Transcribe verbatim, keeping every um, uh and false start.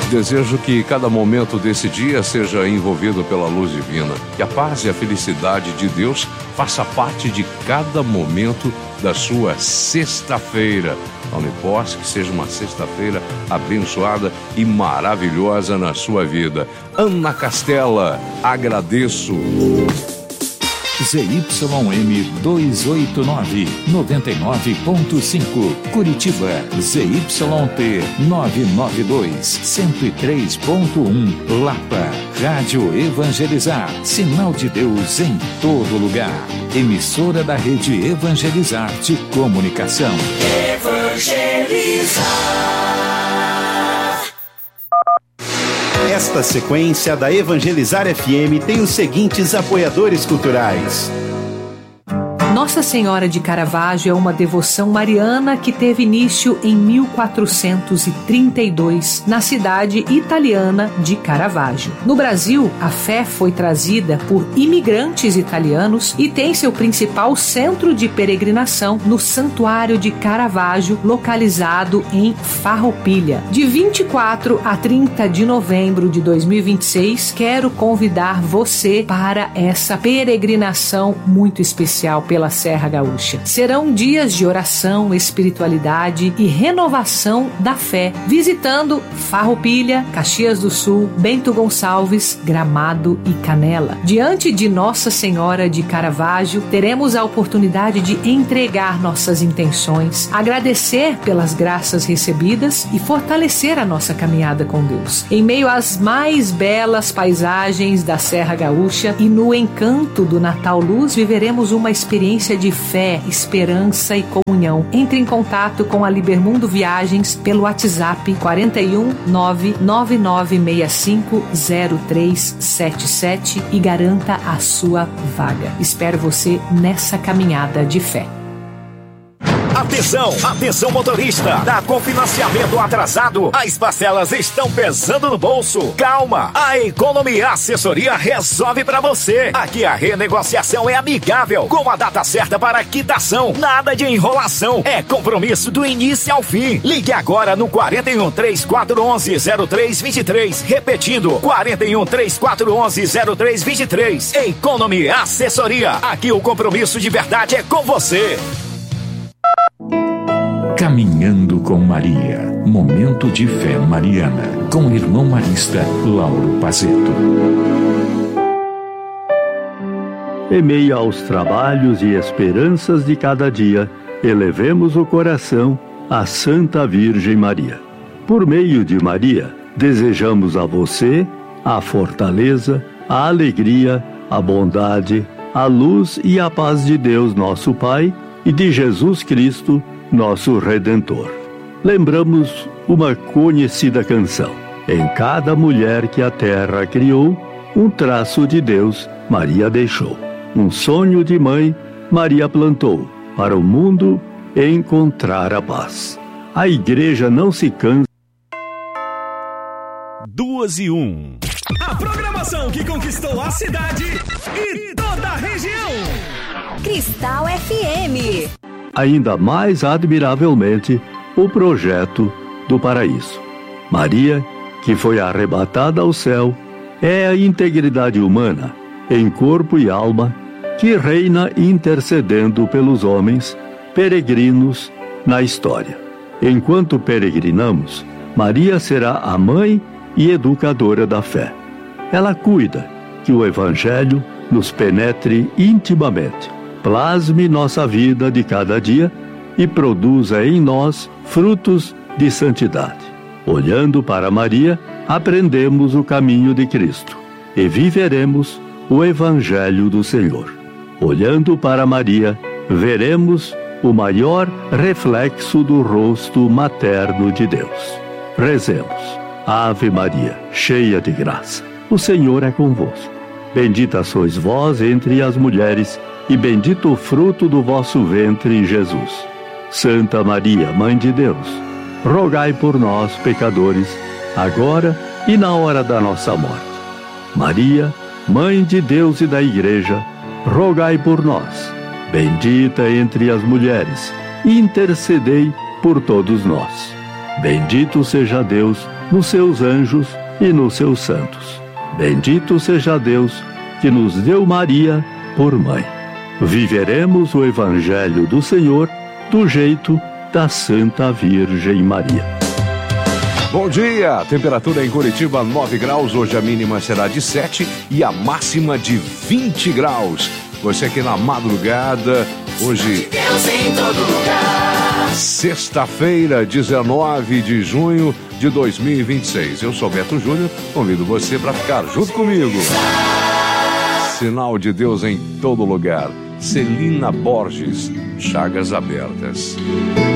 Desejo que cada momento desse dia seja envolvido pela luz divina, que a paz e a felicidade de Deus faça parte de cada momento da sua sexta-feira. Não me posso que seja uma sexta-feira abençoada e maravilhosa na sua vida. Ana Castela, agradeço. Z Y M duzentos e oitenta e nove, noventa e nove ponto cinco, Curitiba. Z Y T novecentos e noventa e dois, cento e três ponto um, Lapa. Rádio Evangelizar, sinal de Deus em todo lugar. Emissora da Rede Evangelizar de Comunicação. Evangelizar. Esta sequência da Evangelizar F M tem os seguintes apoiadores culturais. Nossa Senhora de Caravaggio é uma devoção mariana que teve início em mil quatrocentos e trinta e dois, na cidade italiana de Caravaggio. No Brasil, a fé foi trazida por imigrantes italianos e tem seu principal centro de peregrinação no Santuário de Caravaggio, localizado em Farroupilha. De vinte e quatro a trinta de novembro de dois mil e vinte e seis, quero convidar você para essa peregrinação muito especial pela Serra Gaúcha. Serão dias de oração, espiritualidade e renovação da fé, visitando Farroupilha, Caxias do Sul, Bento Gonçalves, Gramado e Canela. Diante de Nossa Senhora de Caravaggio, teremos a oportunidade de entregar nossas intenções, agradecer pelas graças recebidas e fortalecer a nossa caminhada com Deus. Em meio às mais belas paisagens da Serra Gaúcha e no encanto do Natal Luz, viveremos uma experiência de fé, esperança e comunhão. Entre em contato com a Libermundo Viagens pelo WhatsApp quatro um nove nove nove seis cinco zero três sete sete e garanta a sua vaga. Espero você nessa caminhada de fé. Atenção, atenção motorista, tá com financiamento atrasado? As parcelas estão pesando no bolso. Calma, a Economia Assessoria resolve pra você. Aqui a renegociação é amigável, com a data certa para quitação. Nada de enrolação, é compromisso do início ao fim. Ligue agora no quatro um três quatro um um zero três dois três, repetindo, quatro um três quatro um um zero três dois três. Economia Assessoria, aqui o compromisso de verdade é com você. Caminhando com Maria, momento de fé mariana, com o irmão marista Lauro Pazeto. Em meio aos trabalhos e esperanças de cada dia, elevemos o coração à Santa Virgem Maria. Por meio de Maria, desejamos a você a fortaleza, a alegria, a bondade, a luz e a paz de Deus nosso Pai e de Jesus Cristo, nosso Redentor. Lembramos uma conhecida canção. Em cada mulher que a terra criou, um traço de Deus Maria deixou. Um sonho de mãe Maria plantou, para o mundo encontrar a paz. A igreja não se cansa. Duas e um. A programação que conquistou a cidade e toda a região. Cristal F M. Ainda mais admiravelmente, o projeto do paraíso. Maria, que foi arrebatada ao céu, é a integridade humana, em corpo e alma, que reina intercedendo pelos homens, peregrinos na história. Enquanto peregrinamos, Maria será a mãe e educadora da fé. Ela cuida que o Evangelho nos penetre intimamente, plasme nossa vida de cada dia e produza em nós frutos de santidade. Olhando para Maria, aprendemos o caminho de Cristo e viveremos o Evangelho do Senhor. Olhando para Maria, veremos o maior reflexo do rosto materno de Deus. Rezemos. Ave Maria, cheia de graça, o Senhor é convosco. Bendita sois vós entre as mulheres, e bendito o fruto do vosso ventre, Jesus. Santa Maria, Mãe de Deus, rogai por nós, pecadores, agora e na hora da nossa morte. Maria, Mãe de Deus e da Igreja, rogai por nós. Bendita entre as mulheres, intercedei por todos nós. Bendito seja Deus nos seus anjos e nos seus santos. Bendito seja Deus que nos deu Maria por mãe. Viveremos o Evangelho do Senhor do jeito da Santa Virgem Maria. Bom dia, temperatura em Curitiba nove graus, hoje a mínima será de sete e a máxima de vinte graus. Você aqui na madrugada, hoje sexta-feira, dezenove de junho de dois mil e vinte e seis. Eu sou Beto Júnior, convido você para ficar junto comigo. Sinal de Deus em todo lugar. Celina Borges, Chagas Abertas.